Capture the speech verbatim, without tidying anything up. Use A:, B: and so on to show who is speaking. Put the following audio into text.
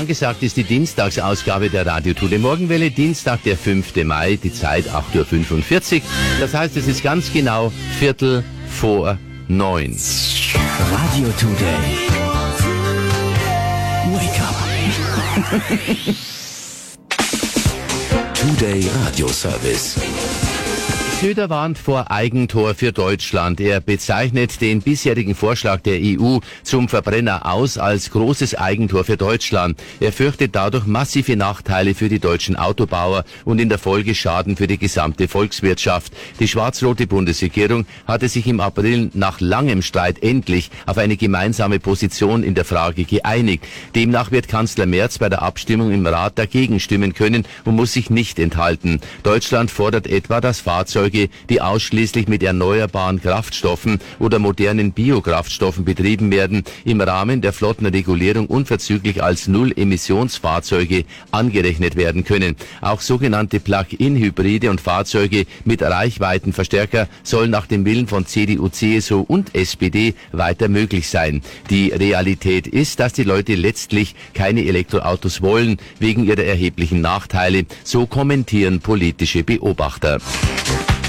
A: Angesagt ist die Dienstagsausgabe der Radio To The Morgenwelle, Dienstag, der fünfte Mai, die Zeit acht Uhr fünfundvierzig. Das heißt, es ist ganz genau Viertel vor neun.
B: Radio Today. Wake up. Today Radio Service.
A: Söder warnt vor Eigentor für Deutschland. Er bezeichnet den bisherigen Vorschlag der E U zum Verbrenner aus als großes Eigentor für Deutschland. Er fürchtet dadurch massive Nachteile für die deutschen Autobauer und in der Folge Schaden für die gesamte Volkswirtschaft. Die schwarz-rote Bundesregierung hatte sich im April nach langem Streit endlich auf eine gemeinsame Position in der Frage geeinigt. Demnach wird Kanzler Merz bei der Abstimmung im Rat dagegen stimmen können und muss sich nicht enthalten. Deutschland fordert etwa, dass Fahrzeuge, die ausschließlich mit erneuerbaren Kraftstoffen oder modernen Biokraftstoffen betrieben werden, im Rahmen der Flottenregulierung unverzüglich als Null-Emissionsfahrzeuge angerechnet werden können. Auch sogenannte Plug-in-Hybride und Fahrzeuge mit Reichweitenverstärker sollen nach dem Willen von C D U, C S U und S P D weiter möglich sein. Die Realität ist, dass die Leute letztlich keine Elektroautos wollen, wegen ihrer erheblichen Nachteile, so kommentieren politische Beobachter.